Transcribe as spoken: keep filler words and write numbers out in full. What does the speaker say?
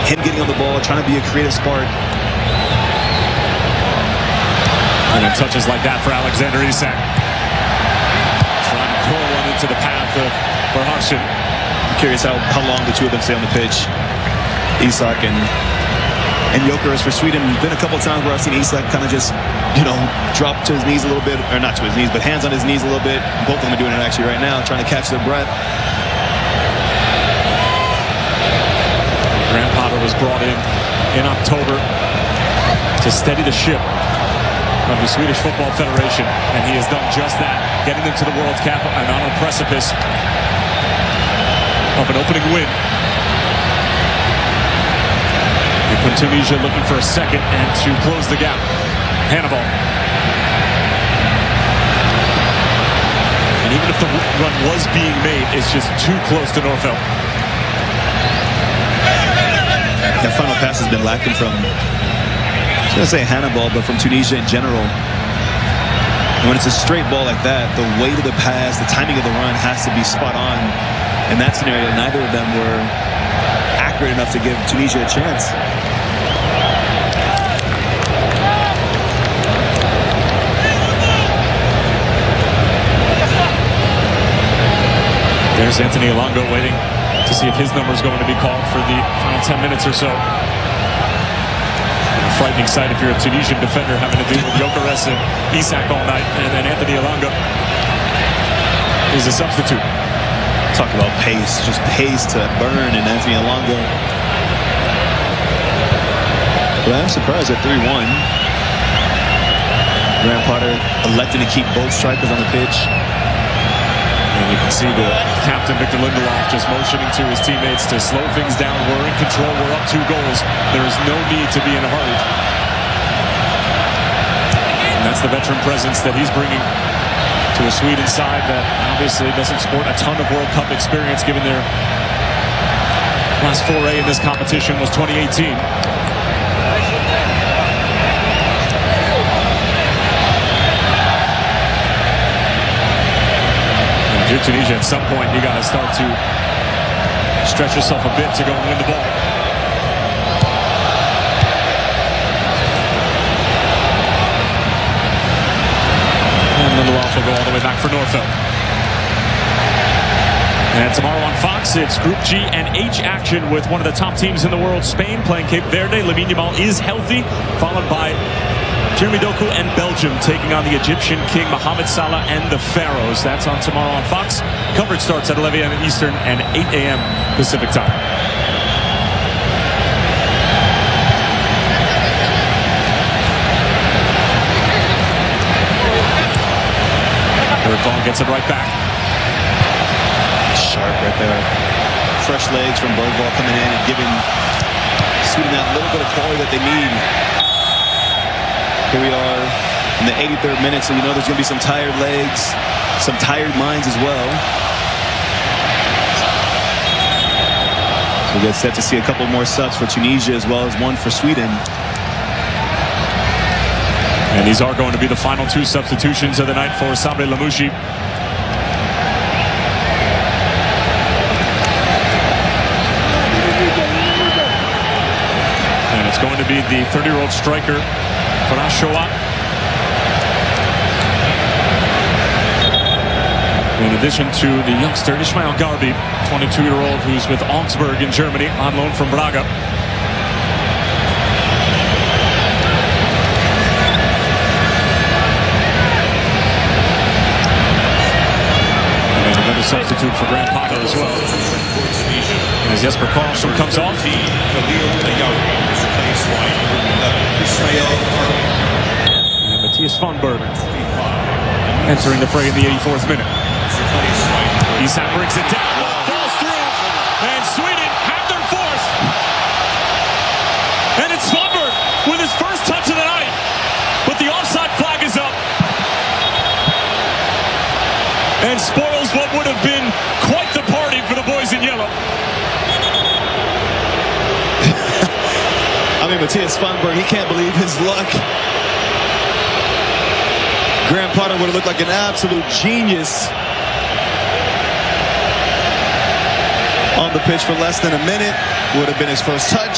him getting on the ball, trying to be a creative spark. And then touches like that for Alexander Isak. Trying to curl one into the path of Berharshin. I'm curious how, how long the two of them stay on the pitch. Isak and and Gyökeres for Sweden. Been a couple of times where I've seen Isak kind of just, you know, drop to his knees a little bit, or not to his knees, but hands on his knees a little bit. Both of them are doing it actually right now, trying to catch their breath. Graham Potter was brought in in October to steady the ship of the Swedish Football Federation, and he has done just that, getting them to the World Cup and on a precipice of an opening win. And for Tunisia looking for a second and to close the gap. Hannibal. And even if the run was being made, it's just too close to Norfelt. That final pass has been lacking from, I was going to say Hannibal, but from Tunisia in general. And when it's a straight ball like that, the weight of the pass, the timing of the run has to be spot on. In that scenario, neither of them were accurate enough to give Tunisia a chance. There's Anthony Elanga waiting to see if his number is going to be called for the final ten minutes or so. A frightening sight if you're a Tunisian defender having to deal with Gyökeres and Isak all night, and then Anthony Elanga is a substitute. Talk about pace, just pace to burn in Anthony Elanga. But I'm surprised at three one. Graham Potter electing to keep both strikers on the pitch. And you can see the captain, Victor Lindelof, just motioning to his teammates to slow things down. We're in control. We're up two goals. There is no need to be in a hurry. And that's the veteran presence that he's bringing to a Sweden side that obviously doesn't sport a ton of World Cup experience, given their last foray in this competition was twenty eighteen. If you're Tunisia, at some point you got to start to stretch yourself a bit to go and win the ball. And Lindelof will go all the way back for Norfelt. And tomorrow on Fox, it's Group G and H action with one of the top teams in the world, Spain, playing Cape Verde. Lamine Yamal is healthy, followed by Jeremy Doku and Belgium taking on the Egyptian king Mohamed Salah and the Pharaohs. That's on tomorrow on Fox. Coverage starts at eleven a m Eastern and eight a m Pacific time. Bergvall gets it right back. Sharp right there. Fresh legs from Bergvall coming in and giving Sweden that little bit of quality that they need. Here we are in the eighty-third minute, so you know there's going to be some tired legs, some tired minds as well. So we get set to see a couple more subs for Tunisia as well as one for Sweden. And these are going to be the final two substitutions of the night for Sabri Lamouchi. And it's going to be the thirty-year-old striker Farhad Shoa, in addition to the youngster Ismail Garbi, twenty-two-year-old who's with Augsburg in Germany on loan from Braga. And another substitute for Graham Potter as well. And as Jesper Karlsson comes off, and Matthias Svanberg entering the fray in the eighty-fourth minute. Isak brings it down, falls through, and Sweden have their fourth. And it's Svanberg with his first touch of the night, but the offside flag is up and spoils what would have been quite the party for the boys in yellow. I mean, Matthias Svanberg, he can't believe his luck. Graham Potter would have looked like an absolute genius on the pitch for less than a minute. Would have been his first touch.